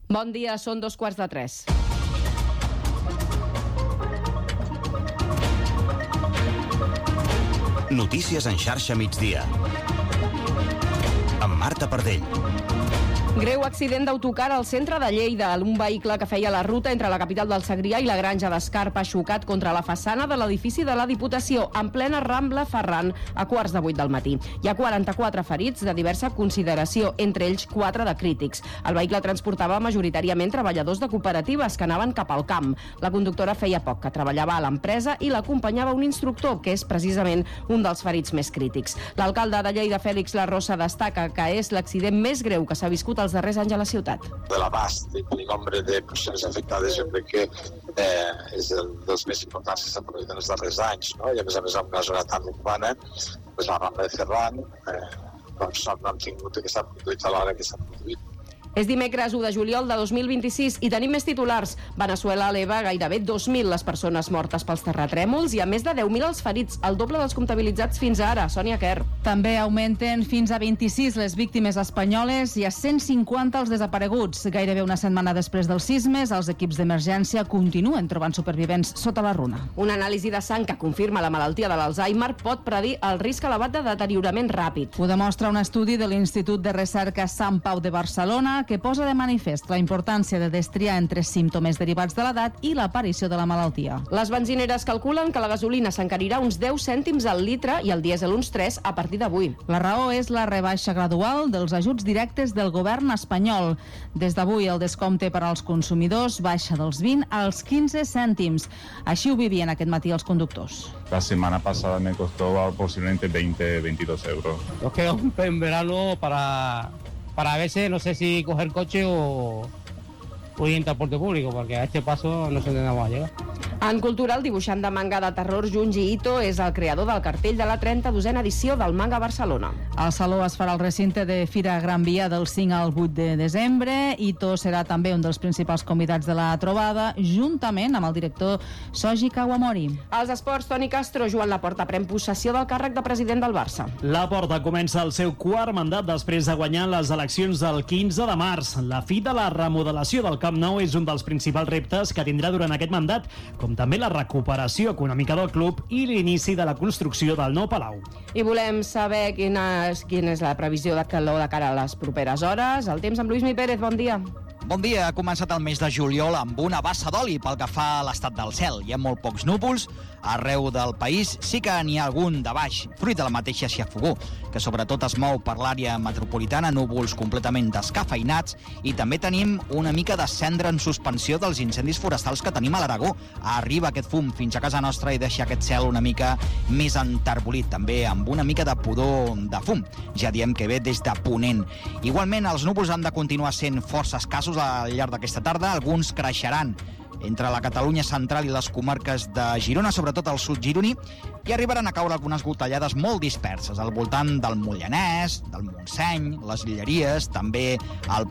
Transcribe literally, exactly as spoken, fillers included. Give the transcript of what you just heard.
Bon dia, són dos quarts de tres. Notícies en xarxa migdia. Amb Marta Pardell. Greu accident d'autocar al centre de Lleida. Un vehicle que feia la ruta entre la capital del Segrià i la Granja d'Escarpa ha xocat contra la façana de l'edifici de la Diputació en plena Rambla Ferran a quarts de vuit del matí. Hi ha quaranta-quatre ferits de diversa consideració, entre ells quatre de crítics. El vehicle transportava majoritàriament treballadors de cooperatives que anaven cap al camp. La conductora feia poc que treballava a l'empresa i l'acompanyava un instructor, que és precisament un dels ferits més crítics. L'alcalde de Lleida, Fèlix Larrosa, destaca que és l'accident més greu que s'ha viscut els darrers anys a la ciutat. De l'abast i el nombre de persones afectades jo crec que eh, és el dels més importants que s'han produït en els darrers anys, no? I a més a més en una zona tan urbana, pues la Rambla de Ferran, eh, doncs no han tingut que s'ha produït a l'hora que s'ha produït. És dimecres u de juliol de dos mil vint-i-sis i tenim més titulars. Veneçuela eleva gairebé dos mil les persones mortes pels terratrèmols i a més de deu mil els ferits, el doble dels comptabilitzats fins ara. Sònia Quer. També augmenten fins a vint-i-sis les víctimes espanyoles i a cent cinquanta els desapareguts. Gairebé una setmana després dels sismes, els equips d'emergència continuen trobant supervivents sota la runa. Una anàlisi de sang que confirma la malaltia de l'Alzheimer pot predir el risc elevat de deteriorament ràpid. Ho demostra un estudi de l'Institut de Recerca Sant Pau de Barcelona que posa de manifest la importància de destriar entre símptomes derivats de l'edat i l'aparició de la malaltia. Les benzineres calculen que la gasolina s'encarirà uns deu cèntims al litre i el dièsel uns tres a partir d'avui. La raó és la rebaixa gradual dels ajuts directes del govern espanyol. Des d'avui el descompte per als consumidors baixa dels vint als quinze cèntims. Així ho vivien aquest matí els conductors. La semana pasada me costó posiblemente veinte, veintidós euros. Nos queda un en verano para... para a veces no sé si coger coche o, o ir en transporte público, porque a este paso no sé dónde vamos a llegar. En cultura, el dibuixant de manga de terror Junji Ito és el creador del cartell de la trenta-dosena edició del Manga Barcelona. El saló es farà al recinte de Fira Gran Via del cinc al vuit de desembre. Ito serà també un dels principals convidats de la trobada, juntament amb el director Soji Kawamori. Als esports, Toni Castro, Joan Laporta pren possessió del càrrec de president del Barça. Laporta comença el seu quart mandat després de guanyar les eleccions del quinze de març. La fi de la remodelació del Camp Nou és un dels principals reptes que tindrà durant aquest mandat, com també la recuperació econòmica del club i l'inici de la construcció del nou Palau. I volem saber quina és, quina és la previsió de calor de cara a les properes hores. El temps amb Lluís Mi Pérez, bon dia. Bon dia, ha començat el mes de juliol amb una bassa d'oli pel que fa a l'estat del cel. Hi ha molt pocs núvols, arreu del país sí que n'hi ha algun de baix, fruit de la mateixa xafogó, que sobretot es mou per l'àrea metropolitana, núvols completament descafeinats, i també tenim una mica de cendra en suspensió dels incendis forestals que tenim a l'Aragó. Arriba aquest fum fins a casa nostra i deixa aquest cel una mica més enterbolit, també amb una mica de pudor de fum. Ja diem que ve des de Ponent. Igualment, els núvols han de continuar sent força escassos al llarg d'aquesta tarda, alguns creixeran entre la Catalunya central i les comarques de Girona, sobretot al sud gironí, i arribaran a caure algunes gotellades molt disperses al voltant del Moianès, del Montseny, les Guilleries, també al